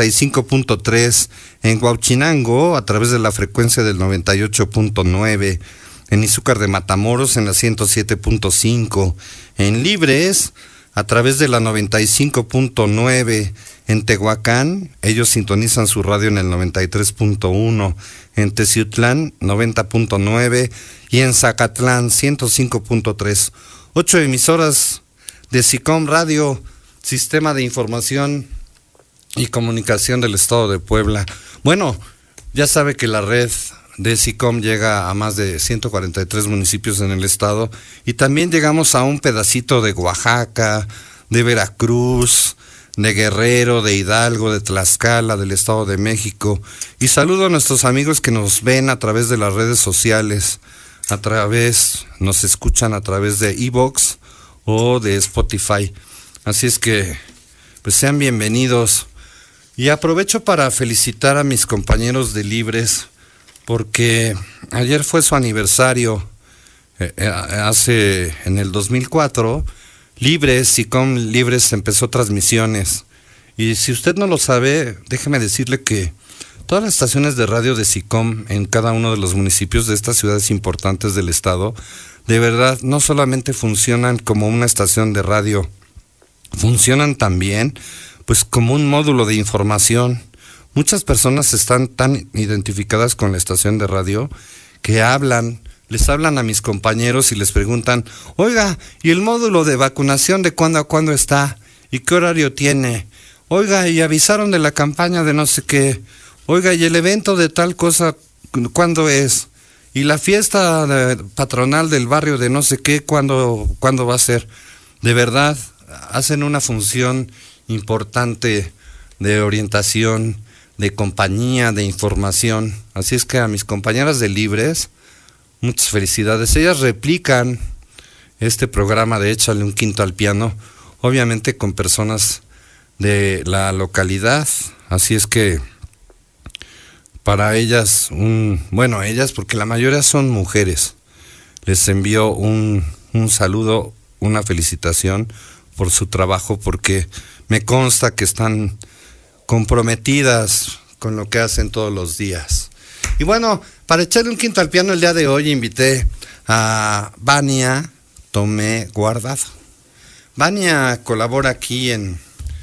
95.3, en Huauchinango a través de la frecuencia del 98.9, en Izúcar de Matamoros en la 107.5, en Libres a través de la 95.9, en Tehuacán, ellos sintonizan su radio en el 93.1, en Teciutlán 90.9 y en Zacatlán 105.3. 8 emisoras de SICOM Radio, Sistema de Información y Comunicación del Estado de Puebla. Bueno, ya sabe que la red de SICOM llega a más de 143 municipios en el estado y también llegamos a un pedacito de Oaxaca, de Veracruz, de Guerrero, de Hidalgo, de Tlaxcala, del Estado de México. Y saludo a nuestros amigos que nos ven a través de las redes sociales, nos escuchan a través de iVoox o de Spotify. Así es que, pues sean bienvenidos. Y aprovecho para felicitar a mis compañeros de Libres, porque ayer fue su aniversario. En el 2004, SICOM Libres empezó transmisiones. Y si usted no lo sabe, déjeme decirle que todas las estaciones de radio de SICOM en cada uno de los municipios de estas ciudades importantes del estado, de verdad, no solamente funcionan como una estación de radio, funcionan también pues como un módulo de información. Muchas personas están tan identificadas con la estación de radio que les hablan a mis compañeros y les preguntan, oiga, ¿y el módulo de vacunación de cuándo a cuándo está? ¿Y qué horario tiene? Oiga, ¿y avisaron de la campaña de no sé qué? Oiga, ¿y el evento de tal cosa cuándo es? ¿Y la fiesta patronal del barrio de no sé qué cuándo va a ser? De verdad, hacen una función importante de orientación, de compañía, de información. Así es que a mis compañeras de Libres, muchas felicidades. Ellas replican este programa de Échale un Quinto al Piano, obviamente con personas de la localidad. Así es que para ellas, ellas porque la mayoría son mujeres, les envío un saludo, una felicitación por su trabajo, porque me consta que están comprometidas con lo que hacen todos los días. Y bueno, para echarle un quinto al piano el día de hoy invité a Vania Tomé Guardado. Vania colabora aquí en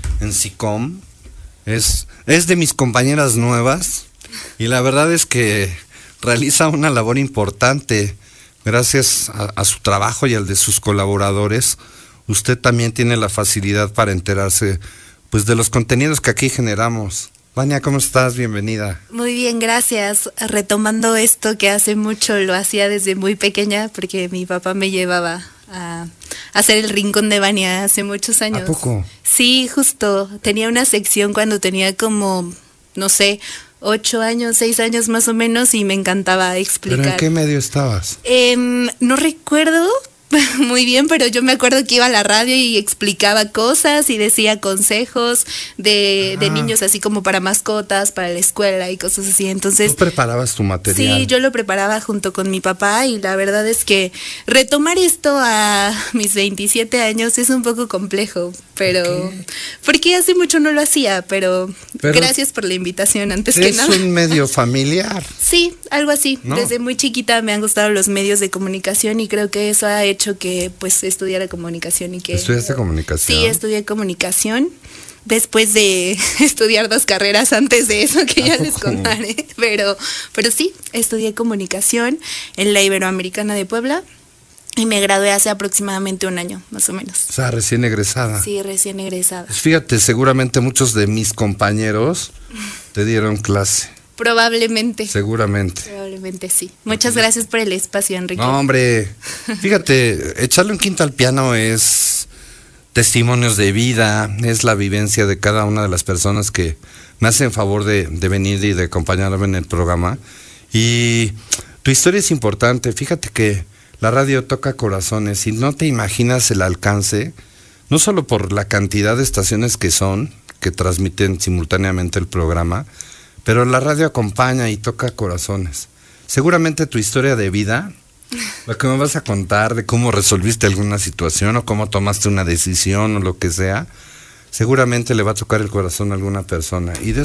SICOM, es de mis compañeras nuevas y la verdad es que realiza una labor importante. Gracias a su trabajo y al de sus colaboradores, usted también tiene la facilidad para enterarse pues de los contenidos que aquí generamos. Vania, ¿cómo estás? Bienvenida. Muy bien, gracias. Retomando esto que hace mucho lo hacía desde muy pequeña, porque mi papá me llevaba a hacer el Rincón de Vania hace muchos años. ¿A poco? Sí, justo. Tenía una sección cuando tenía como, no sé, 8 años, 6 años más o menos, y me encantaba explicar. ¿Pero en qué medio estabas? No recuerdo muy bien, pero yo me acuerdo que iba a la radio y explicaba cosas y decía consejos de niños, así como para mascotas, para la escuela y cosas así. Entonces, ¿tú preparabas tu material? Sí, yo lo preparaba junto con mi papá, y la verdad es que retomar esto a mis 27 años es un poco complejo, pero porque hace mucho no lo hacía, pero gracias por la invitación antes que nada. Es un medio familiar. Sí, algo así. ¿No? Desde muy chiquita me han gustado los medios de comunicación y creo que eso ha hecho que pues estudiara comunicación y que... ¿Estudiaste comunicación? Sí, estudié comunicación. Después de estudiar 2 carreras antes de eso, que ya les contaré. Pero sí, estudié comunicación en la Iberoamericana de Puebla y me gradué hace aproximadamente 1 año, más o menos. O sea, recién egresada. Sí, recién egresada. Pues fíjate, seguramente muchos de mis compañeros te dieron clase. Probablemente. Seguramente. Probablemente sí. Muchas gracias por el espacio, Enrique. No, hombre, fíjate, echarle un quinto al piano es testimonios de vida, es la vivencia de cada una de las personas que me hacen favor de venir y de acompañarme en el programa. Y tu historia es importante. Fíjate que la radio toca corazones y no te imaginas el alcance, no solo por la cantidad de estaciones que transmiten simultáneamente el programa, pero la radio acompaña y toca corazones. Seguramente tu historia de vida, lo que me vas a contar de cómo resolviste alguna situación o cómo tomaste una decisión o lo que sea, seguramente le va a tocar el corazón a alguna persona. Y de